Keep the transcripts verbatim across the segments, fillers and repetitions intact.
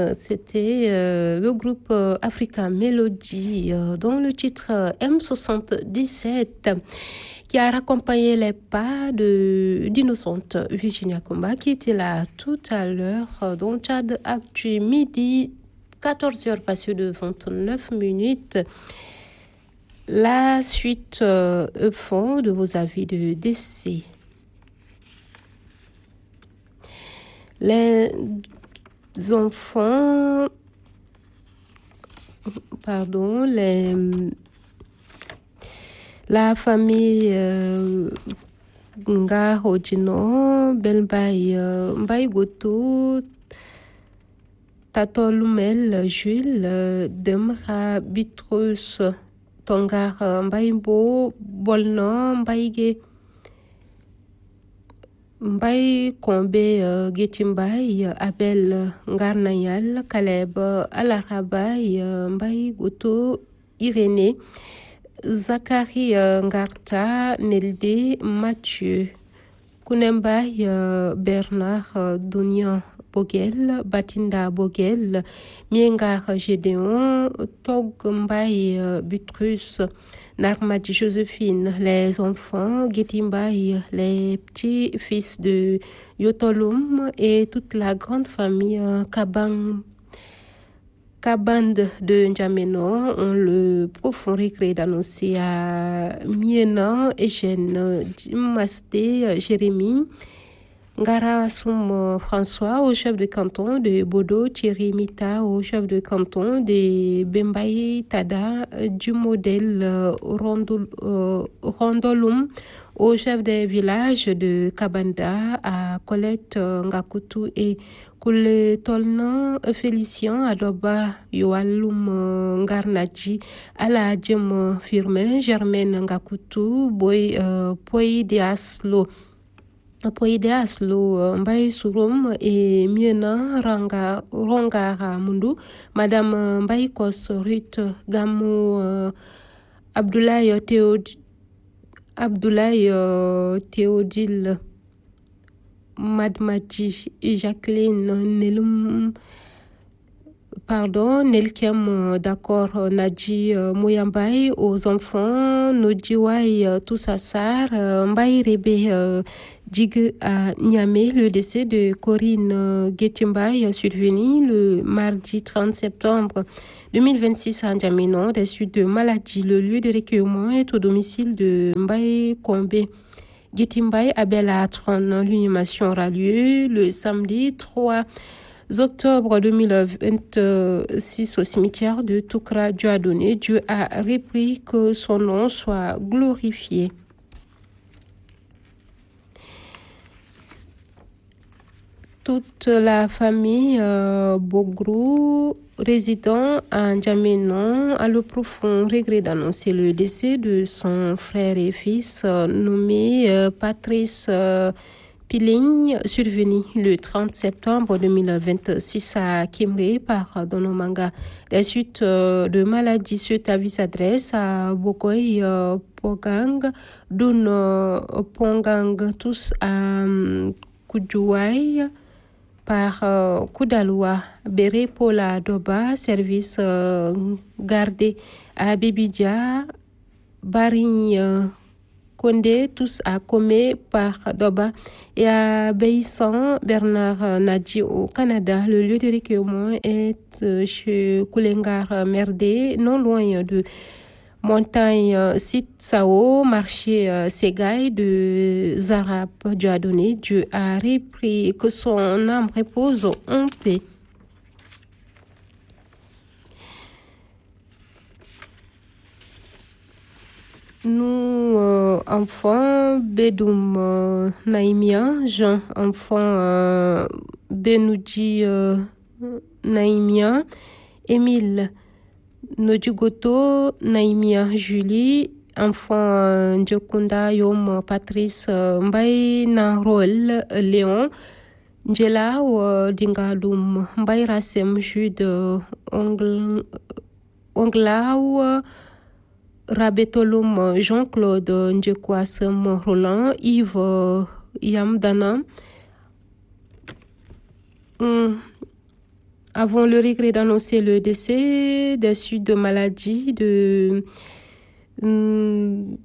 euh, c'était euh, le groupe euh, Africa Melody euh, dont le titre euh, M soixante-dix-sept qui a raccompagné les pas de d'innocente Virginia Kumba qui était là tout à l'heure euh, dans Tchad Actu midi quatorze heures passées de vingt-neuf minutes. La suite euh, au fond de vos avis de décès. Les enfants, pardon, les, la famille euh, Nga Hodino, Belbay, euh, Mbay Goto, Tato Lumel, Jules, euh, Demra Bitrus, Tongar Mbaimbo, Bolno, Mbaige, Mbaye Kombe uh, Getimbaye, Abel Ngarnayal, Caleb Alarabay, uh, Mbaye Goto, Irénée, Zachary uh, Ngarta, Nelde, Mathieu, Kounembaye, uh, Bernard uh, Dounian Bogel, Batinda Bogel, Miengar Gédéon, Tog Mbaye uh, Butrus, Narmadi Joséphine, les enfants, Getimbaye, les petits-fils de Yotolum et toute la grande famille uh, Kabang, Kaband de N'Djamena ont le profond regret d'annoncer à Miena, Eugène, Masté, Jérémy, Ngara Soum François au chef de canton de Bodo, Thierry Mita au chef de canton de Bembaye Tada, du modèle euh, Rondol, euh, Rondolum au chef des villages de Kabanda à Colette euh, Ngakutu et Koule Tolnan Félicien Adoba Yoalum euh, Ngarnaji Ala Djem Firmin Germaine Ngakutu Boy euh, Poy de Aslo Poïde Aslo, Mbaye Souroum et Miena Ranga, Rongara Mundu, Madame Mbaye Kos Ruth Gamou euh, Abdoulaye Théod, Abdoulaye euh, Théodile Madmati Jacqueline Nelum Pardon, Nelkem, d'accord, Nadji Mouyambaye, aux enfants, Nodiwai Toussassar, Mbaye Rebe Dig à Niamey, le décès de Corinne Getimbaye survenu le mardi trente septembre deux mille vingt-six à N'Djamena, des suites de maladie. Le lieu de recueillement est au domicile de Mbaye Kombe. Getimbaye à Belatron, l'inhumation aura lieu le samedi trois octobre deux mille vingt-six au cimetière de Toukra. Dieu a donné, Dieu a repris, que son nom soit glorifié. Toute la famille euh, Bogrou, résidant à N'Djamena, a le profond regret d'annoncer le décès de son frère et fils euh, nommé euh, Patrice euh, Piling, survenu le trente septembre deux mille vingt-six à Kimré par Donomanga. Les suites euh, de maladie suite à vie s'adresse à Bokoy euh, Pogang, Dun euh, Pongang, tous à um, Kudjouaï, par euh, Koudaloua, Béré Pola Doba, service euh, gardé à Bibidja, Barigny euh, Condé, tous à Komé par Doba et à Baïssan, Bernard Nadji au Canada. Le lieu de recueillement est euh, chez Koulengar Merdé, non loin de Montagne Site Sao, marché euh, Ségaï de Zarap. Dieu a donné, Dieu a repris, que son âme repose en paix. Nous, euh, enfants, Bedoum euh, Naïmia, Jean, enfant euh, Benoudi euh, Naïmia, Émile Nodjugoto, Naïmia Julie, enfant euh, Ndjokunda Yom Patrice euh, Mbaye Narol Léon, Njela euh, Dingalum Mbaye Rassem Jude Ongl, Onglaou euh, Rabetolum Jean-Claude Ndjekwasem Roland, Yves Yamdana, um, avons le regret d'annoncer le décès des suites de maladie de hum,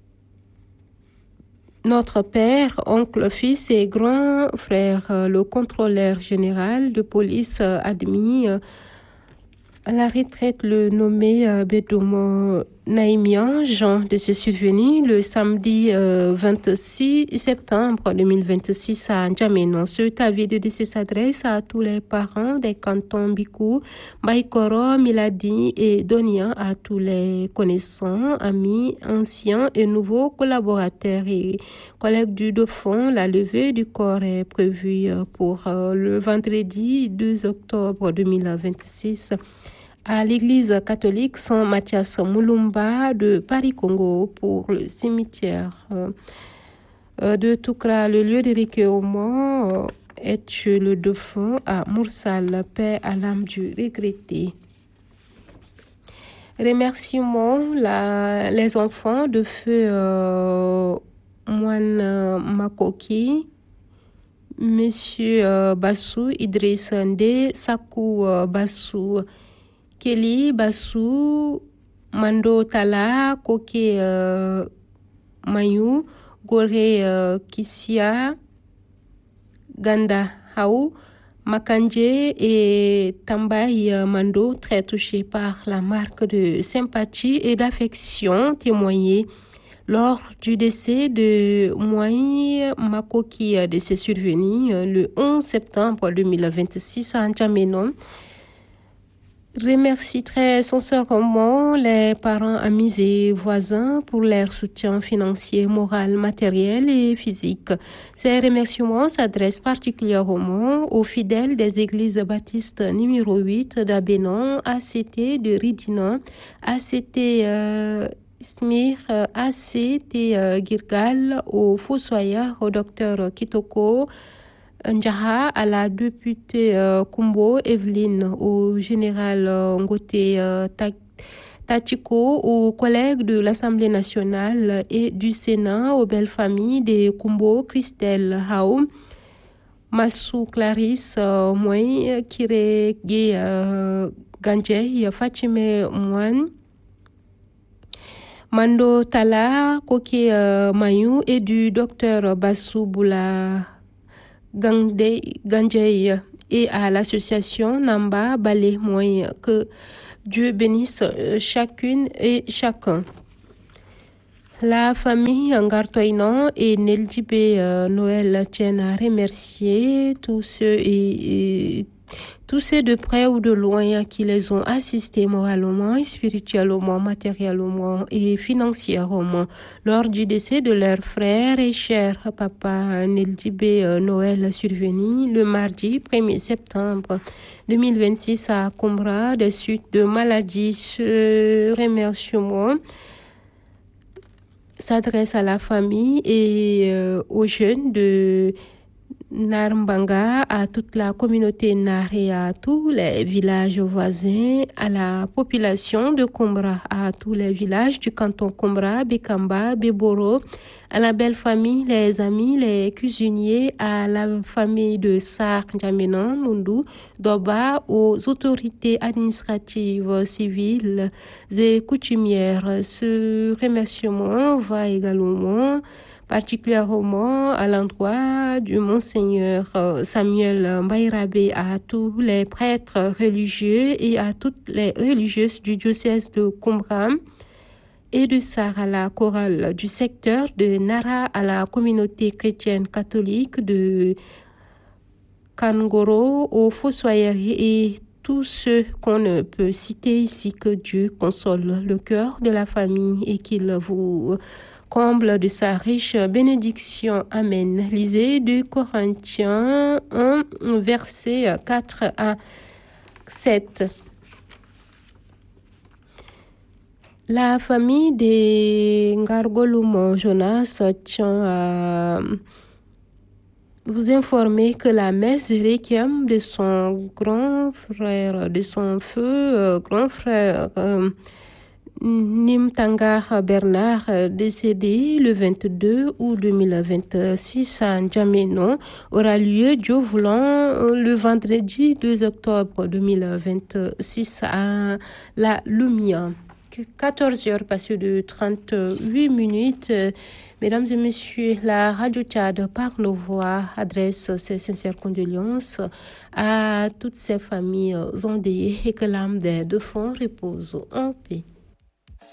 notre père, oncle, fils et grand frère, le contrôleur général de police admis à la retraite, le nommé euh, Bedomo Naïmian Jean de se survenir le samedi euh, vingt-six septembre deux mille vingt-six à N'Djamena. Ce avis de décès s'adresse à tous les parents des cantons Bikou, Baïkoro, Miladi et Donia, à tous les connaissants, amis, anciens et nouveaux collaborateurs et collègues du Dauphin. La levée du corps est prévue pour euh, le vendredi deux octobre deux mille vingt-six. À l'église catholique Saint-Mathias Moulumba de Paris-Congo pour le cimetière euh, de Toukra. Le lieu de recueillement euh, est chez le Dauphin à Moursal, paix à l'âme du regretté. Remerciements la, les enfants de feu euh, Moine Makoki, Monsieur euh, Bassou, Idriss Ndé, Sakou euh, Bassou, Kelly Bassou, Mando Tala, Koke euh, Mayou, Goré euh, Kissia, Ganda Haou, Makanje et Tambaï euh, Mando, très touchés par la marque de sympathie et d'affection témoignée lors du décès de Moïse Makoki, euh, décès survenu euh, le onze septembre deux mille vingt-six à N'Djamena. Remercie très sincèrement les parents, amis et voisins pour leur soutien financier, moral, matériel et physique. Ces remerciements s'adressent particulièrement aux fidèles des églises baptistes numéro huit d'Abénon, A C T de Ridina, A C T euh, Smir, A C T euh, Girgal, aux fossoyeurs, au docteur Kitoko Ndjaha, à la députée euh, Kumbo Evelyne, au général euh, Ngote euh, Tachiko, aux collègues de l'Assemblée nationale et du Sénat, aux belles familles de Kumbo, Christelle Hao, Massou Clarisse euh, Moy, Kire Gé euh, Ganjay, Fatime Mouane, Mando Tala, Koke euh, Mayou et du docteur Bassou Boula Ganjay et à l'association Namba Balé Moyen. Que Dieu bénisse chacune et chacun. La famille Ngartoinan et Neldibé euh, Noël tiennent à remercier tous ceux et, et tous ceux de près ou de loin qui les ont assistés moralement, spirituellement, matériellement et financièrement lors du décès de leur frère et cher papa Neldibé euh, Noël survenu le mardi premier septembre deux mille vingt-six à Kombra de suite de maladie. Ce remerciement s'adresse à la famille et euh, aux jeunes de Narmbanga, à toute la communauté Nar et à tous les villages voisins, à la population de Kombra, à tous les villages du canton Kombra, Bekamba, Beboro, à la belle famille, les amis, les cuisiniers, à la famille de Sar N'Djamena, Mundu, Doba, aux autorités administratives, civiles et coutumières. Ce remerciement va également particulièrement à l'endroit du Monseigneur Samuel Mbaïrabé, à tous les prêtres religieux et à toutes les religieuses du diocèse de Kombra et de Sar, à la chorale du secteur de Nara, à la communauté chrétienne catholique de Kangoro, aux fossoyeurs et tous ceux qu'on ne peut citer ici. Que Dieu console le cœur de la famille et qu'il vous comble de sa riche bénédiction. Amen. Lisez deux Corinthiens un, versets quatre à sept. La famille des Ngargolumo Jonas tient à vous informer que la messe de Requiem de son grand frère, de son feu euh, grand frère euh, Nimtanga Bernard, décédé le vingt-deux août deux mille vingt-six à N'Djamena, aura lieu, Dieu voulant, le vendredi deux octobre deux mille vingt-six à La Lumia. quatorze heures passées de trente-huit minutes. Mesdames et messieurs, la Radio Tchad, par nos voix, adresse ses sincères condoléances à toutes ces familles endeuillées et que l'âme des défunts repose en paix.